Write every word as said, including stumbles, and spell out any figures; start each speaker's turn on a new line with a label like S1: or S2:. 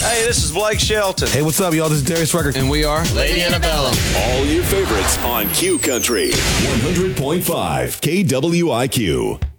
S1: Hey, this is Blake Shelton.
S2: Hey, what's up, y'all? This is Darius Rucker.
S3: And we are
S4: Lady Antebellum.
S5: All your favorites on Q Country one hundred point five K W I Q.